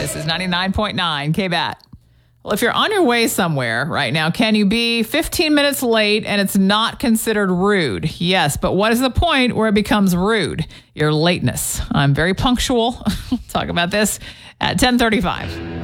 This is 99.9 KBAT. Well, if you're on your way somewhere right now, can you be 15 minutes late and it's not considered rude? Yes, but what is the point where it becomes rude? Your lateness. I'm very punctual. We'll talk about this at 10:35.